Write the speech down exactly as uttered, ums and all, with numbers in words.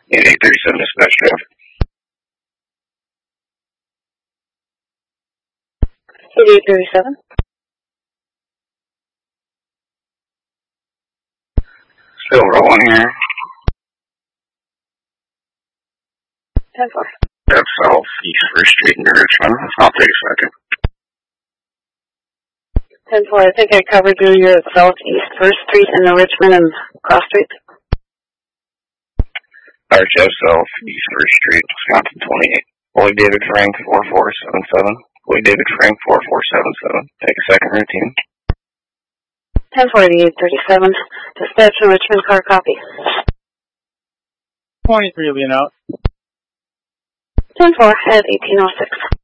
eight thirty-seven dispatch traffic. eighty-eight thirty-seven. Still rolling here. ten four. That's South East First Street in Richmond. I'll take a second. ten four, I think I covered you. You're at Southeast First Street in the Richmond and Cross Street. R H F South East First Street, Wisconsin twenty-eight. Lloyd David Frank four four seven seven. Lloyd David Frank four four seven seven. Take a second routine. ten four eighty-eight thirty-seven. Dispatch in Richmond, car copy. twenty-three being out. ten four at eighteen oh six.